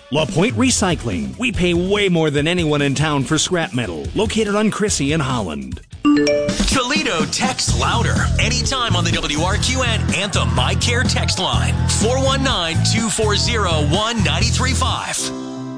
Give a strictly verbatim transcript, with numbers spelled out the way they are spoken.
La Pointe Recycling. We pay way more than anyone in town for scrap metal. Located on Crissy in Holland. Toledo texts louder anytime on the W R Q N Anthem My Care text line. four one nine, two four zero, one nine three five.